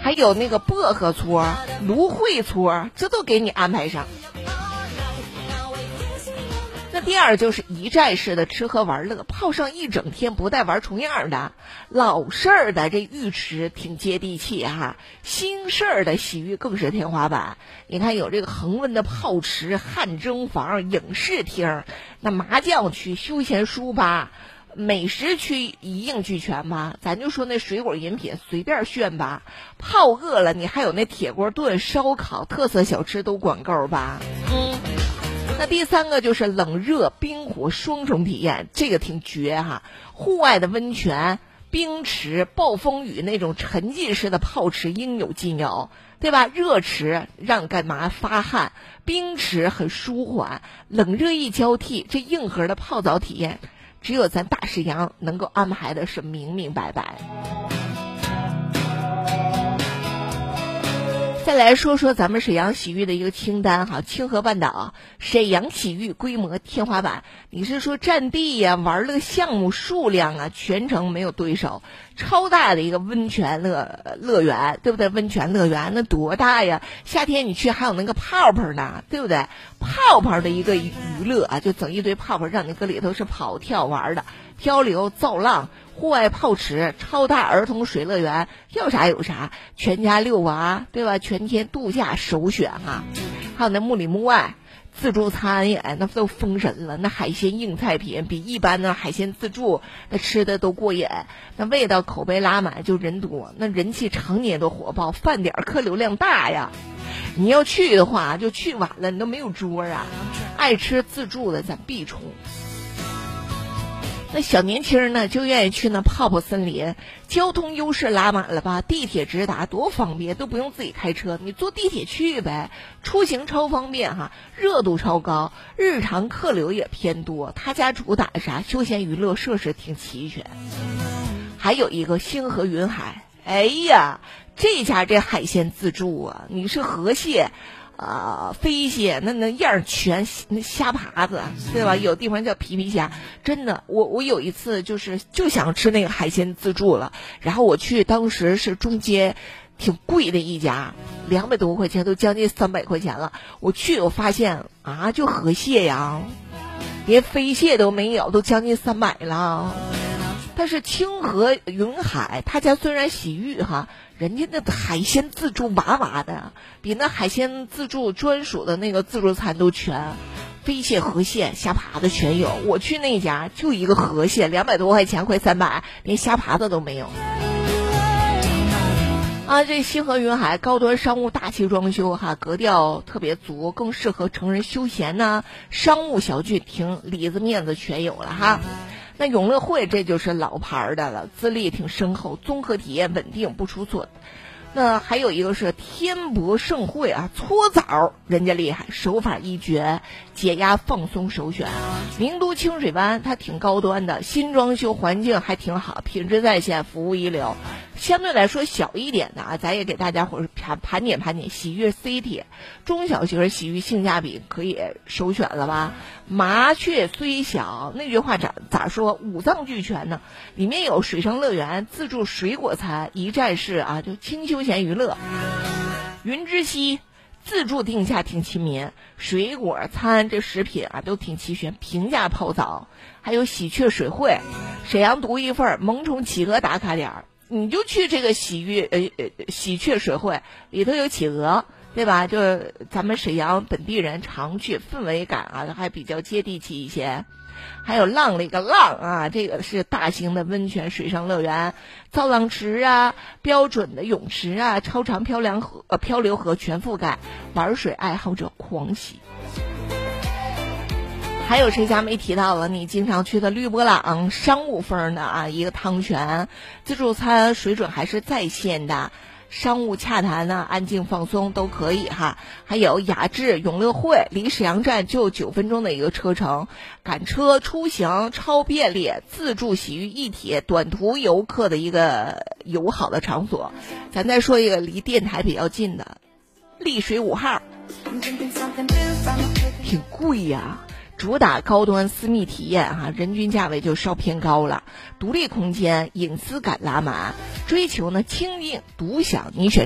还有那个薄荷搓、芦荟搓，这都给你安排上。那第二就是一站式的吃喝玩乐，泡上一整天不带玩重样的。老式儿的这浴池挺接地气哈，新式儿的洗浴更是天花板。你看有这个恒温的泡池、汗蒸房、影视厅，那麻将区、休闲书吧，美食区一应俱全吧。咱就说那水果饮品随便炫吧，泡饿了你还有那铁锅炖、烧烤、特色小吃都管够吧。那第三个就是冷热冰火双重体验，这个挺绝哈。户外的温泉、冰池、暴风雨那种沉浸式的泡池应有尽有，对吧？热池让干嘛发汗，冰池很舒缓，冷热一交替，这硬核的泡澡体验，只有咱大沈阳能够安排的是明明白白。再来说说咱们沈阳洗浴的一个清单哈，清河半岛沈阳洗浴规模天花板，你是说占地呀、玩乐项目数量啊，全程没有对手。超大的一个温泉乐园，对不对？温泉乐园那多大呀？夏天你去还有那个泡泡呢，对不对？泡泡的一个娱乐啊，就整一堆泡泡让你搁里头是跑跳玩的，漂流造浪。户外泡池、超大儿童水乐园，要啥有啥，全家遛娃，对吧？全天度假首选哈。还有那木里木外自助餐也那都封神了，那海鲜硬菜品比一般的海鲜自助那吃的都过瘾，那味道口碑拉满就人多，那人气常年都火爆，饭点客流量大呀。你要去的话就去晚了，你都没有桌啊。爱吃自助的咱必冲。那小年轻呢就愿意去那泡泡森林，交通优势拉满了吧，地铁直达多方便，都不用自己开车，你坐地铁去呗，出行超方便哈，热度超高，日常客流也偏多。他家主打啥？休闲娱乐设施挺齐全。还有一个星河云海，哎呀，这家这海鲜自助啊，你是河蟹飞蟹那样全，那虾爬子对吧？有地方叫皮皮虾，真的，我有一次就想吃那个海鲜自助了，然后我去，当时是中街挺贵的一家，200多块钱，都将近300块钱了。我去我发现啊，就河蟹呀，连飞蟹都没有，都将近300了。但是清河云海他家虽然洗浴哈，人家那海鲜自助哇哇的，比那海鲜自助专属的那个自助餐都全，飞蟹、河蟹、虾爬子全有。我去那家就一个河蟹，200多块钱，快300，连虾爬子都没有。啊，这星河云海高端商务大气装修哈，格调特别足，更适合成人休闲呢。商务小剧厅里子面子全有了哈。那永乐汇这就是老牌的了，资历挺深厚，综合体验稳定不出错。那还有一个是天博盛会啊，搓澡人家厉害，手法一绝，解压放松首选。名都清水湾它挺高端的，新装修，环境还挺好，品质在线，服务一流。相对来说小一点的啊，咱也给大家伙盘点洗浴 City， 中小型洗浴性价比可以首选了吧。麻雀虽小，那句话咋说，五脏俱全呢？里面有水上乐园、自助水果餐、一站式啊，就轻休闲娱乐。云之溪自助定价挺亲民，水果餐这食品啊都挺齐全，平价泡澡，还有喜鹊水会，沈阳独一份萌宠企鹅打卡点，你就去这个喜鹊水会里头有企鹅，对吧？就咱们沈阳本地人常去，氛围感啊还比较接地气一些。还有浪里个浪啊，这个是大型的温泉水上乐园，造浪池啊，标准的泳池啊，超长漂流河全覆盖，玩水爱好者狂喜。还有谁家没提到了？你经常去的绿波朗商务风的啊，一个汤泉，自助餐水准还是在线的。商务洽谈呢，安静放松都可以哈。还有雅致永乐汇，离沈阳站就9分钟的一个车程，赶车出行超便利，自助洗浴一体，短途游客的一个友好的场所。咱再说一个离电台比较近的丽水5号，挺贵呀，主打高端私密体验哈，人均价位就稍偏高了，独立空间，隐私感拉满，追求呢清静独享，你选